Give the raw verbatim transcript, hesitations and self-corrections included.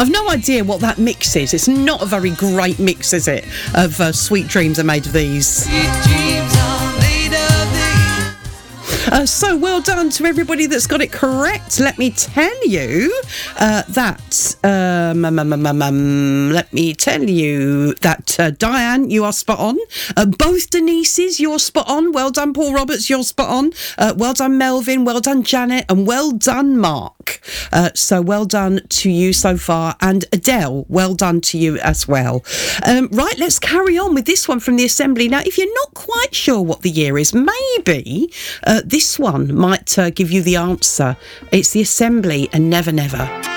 I've no idea what that mix is. It's not a very great mix, is it? Of uh, Sweet Dreams Are Made of These. Sweet dreams are made of these. Uh, so well done to everybody that's got it correct. Let me tell you uh, that. Um, um, um, um, um, let me tell you that uh, Diane, you are spot on. Uh, both Denises, you're spot on. Well done, Paul Roberts. You're spot on. Uh, well done, Melvin. Well done, Janet, and well done, Mark. Uh, so well done to you so far, and Adele, well done to you as well. Um, right, let's carry on with this one from the Assembly. Now, if you're not quite sure what the year is, maybe uh, this one might uh, give you the answer. It's the Assembly and Never Never.